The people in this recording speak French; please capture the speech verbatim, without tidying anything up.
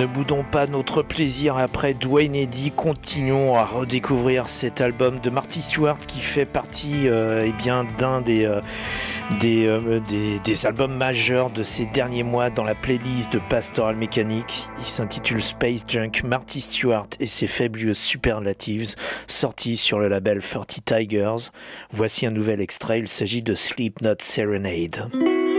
Ne boudons pas notre plaisir après Duane Eddy, continuons à redécouvrir cet album de Marty Stuart qui fait partie euh, eh bien, d'un des, euh, des, euh, des, des albums majeurs de ces derniers mois dans la playlist de Pastoral Mechanics. Il s'intitule Space Junk, Marty Stuart et ses Fabulous Superlatives, sorti sur le label thirty Tigers. Voici un nouvel extrait, il s'agit de Sleep Not Serenade.